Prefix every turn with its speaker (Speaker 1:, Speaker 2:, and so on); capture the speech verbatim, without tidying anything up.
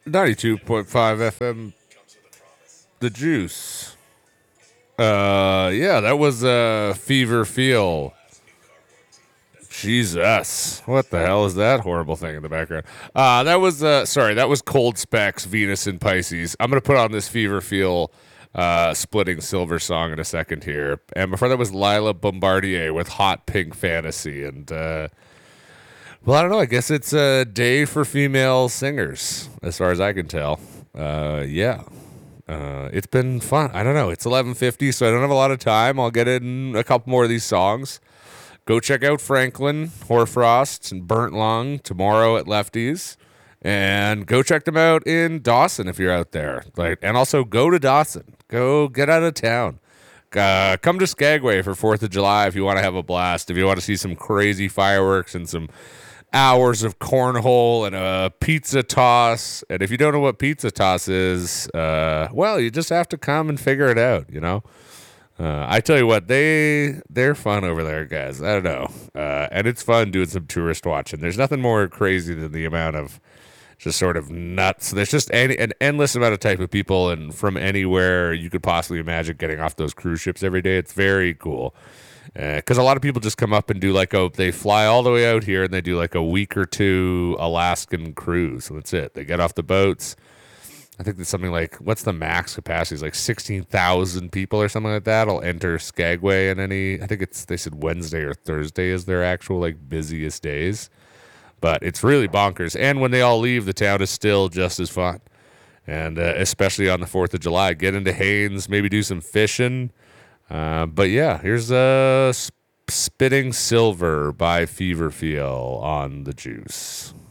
Speaker 1: ninety-two point five F M, The Juice. Uh, yeah, that was uh, Fever Feel. Jesus. What the hell is that horrible thing in the background? Uh, that was, uh, sorry, that was Cold Specs, Venus and Pisces. I'm going to put on this Fever Feel uh, splitting silver song in a second here. And before that was Lila Bombardier with Hot Pink Fantasy. And, uh, well, I don't know. I guess it's a day for female singers, as far as I can tell. Uh, yeah. Uh, it's been fun. I don't know. It's eleven fifty, so I don't have a lot of time. I'll get in a couple more of these songs. Go check out Franklin, Hoarfrost, and Burnt Lung tomorrow at Lefties. And go check them out in Dawson if you're out there. Like, and also go to Dawson. Go get out of town. Uh, come to Skagway for fourth of July if you want to have a blast. If you want to see some crazy fireworks and some hours of cornhole and a pizza toss. And if you don't know what pizza toss is, uh, well, you just have to come and figure it out, you know? Uh, I tell you what, they they're fun over there, guys. I don't know, uh, and it's fun doing some tourist watching. There's nothing more crazy than the amount of just sort of nuts. There's just any, an endless amount of type of people, and from anywhere you could possibly imagine getting off those cruise ships every day. It's very cool because a lot of people just come up and do like a they fly all the way out here and they do like a week or two Alaskan cruise. So that's it. They get off the boats. I think there's something like, what's the max capacity? It's like sixteen thousand people or something like that will enter Skagway in any, I think it's, they said Wednesday or Thursday is their actual like busiest days. But it's really bonkers. And when they all leave, the town is still just as fun. And uh, especially on the fourth of July, get into Haines, maybe do some fishing. Uh, but yeah, here's uh, Spitting Silver by Fever Feel on The Juice.